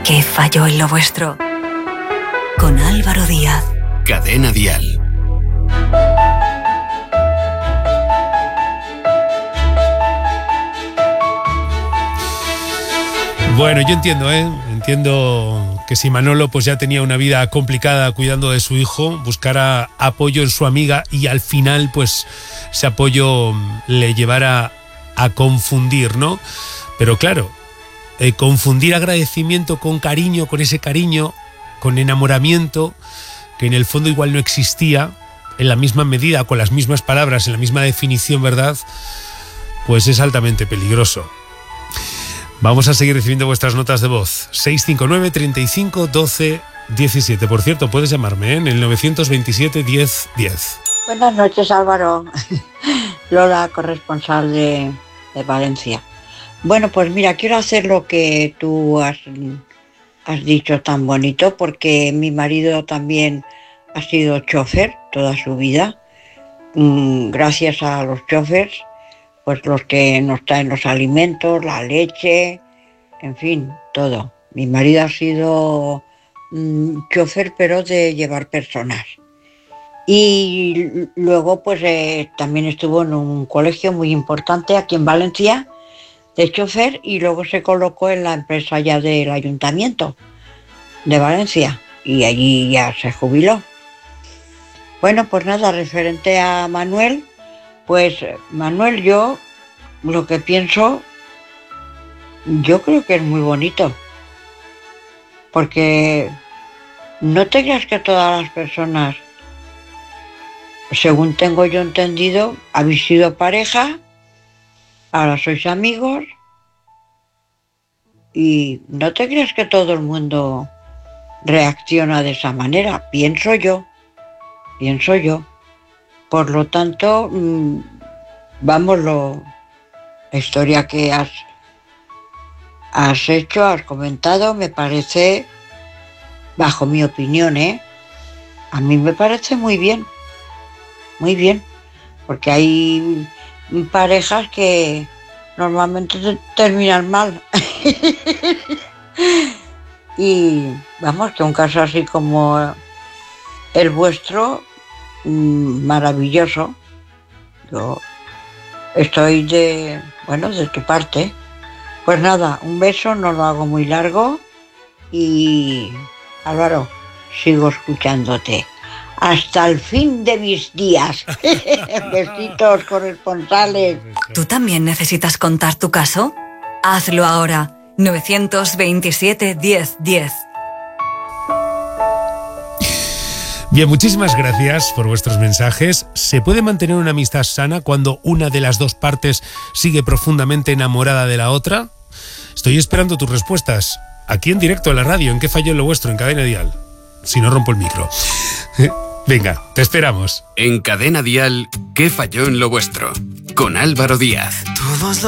¿Qué falló en lo vuestro? Con Álvaro Díaz. Cadena Dial. Bueno, yo entiendo que si Manolo pues ya tenía una vida complicada cuidando de su hijo, buscara apoyo en su amiga y al final pues ese apoyo le llevara a confundir, ¿no? Pero claro, confundir agradecimiento con cariño, con ese cariño, con enamoramiento, que en el fondo igual no existía en la misma medida, con las mismas palabras, en la misma definición, ¿verdad? Pues es altamente peligroso. Vamos a seguir recibiendo vuestras notas de voz. 659 35 12 17. Por cierto, puedes llamarme en el 927 10 10. Buenas noches, Álvaro. Lola, corresponsal de Valencia. Bueno, pues mira, quiero hacer lo que tú has dicho tan bonito, porque mi marido también ha sido chofer toda su vida. Gracias a los chofers, pues los que nos traen los alimentos, la leche, en fin, todo. Mi marido ha sido chofer, pero de llevar personas. Y luego pues también estuvo en un colegio muy importante aquí en Valencia de chofer, y luego se colocó en la empresa ya del Ayuntamiento de Valencia y allí ya se jubiló. Bueno, pues nada, referente a Manuel, pues Manuel, yo lo que pienso, yo creo que es muy bonito, porque no te creas que todas las personas, según tengo yo entendido, habéis sido pareja, ahora sois amigos, y no te creas que todo el mundo reacciona de esa manera, pienso yo. Por lo tanto, la historia que has comentado, me parece, bajo mi opinión, a mí me parece muy bien, porque hay parejas que normalmente terminan mal. Y vamos, que un caso así como el vuestro, maravilloso. Yo estoy de tu parte. Pues nada, un beso, no lo hago muy largo, y Álvaro, sigo escuchándote hasta el fin de mis días. Besitos, corresponsales. ¿Tú también necesitas contar tu caso? Hazlo ahora. 927 10 10. Bien, muchísimas gracias por vuestros mensajes. ¿Se puede mantener una amistad sana cuando una de las dos partes sigue profundamente enamorada de la otra? Estoy esperando tus respuestas aquí en directo en la radio, en ¿Qué falló en lo vuestro? En Cadena Dial. Si no, rompo el micro. Venga, te esperamos. En Cadena Dial, ¿Qué falló en lo vuestro? Con Álvaro Díaz.